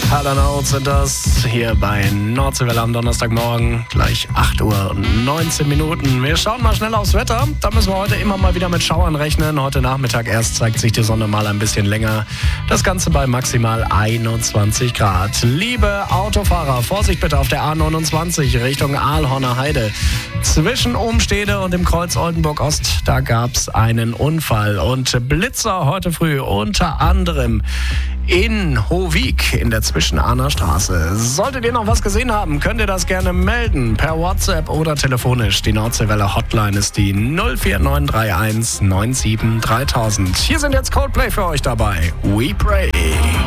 Hallo sind das hier bei Nordseewelle am Donnerstagmorgen, gleich 8 Uhr und 19 Minuten. Wir schauen mal schnell aufs Wetter. Da müssen wir heute immer mal wieder mit Schauern rechnen. Heute Nachmittag erst zeigt sich die Sonne mal ein bisschen länger. Das Ganze bei maximal 21 Grad. Liebe Autofahrer, Vorsicht bitte auf der A29 Richtung Aalhorner Heide. Zwischen Umstede und dem Kreuz Oldenburg Ost, da gab es einen Unfall. Und Blitzer heute früh unter anderem in Hohwig in der Zwischen-Ahner Straße. Solltet ihr noch was gesehen haben, könnt ihr das gerne melden per WhatsApp oder telefonisch. Die Nordseewelle Hotline ist die 04931 97 3000. Hier sind jetzt Coldplay für euch dabei. We Pray.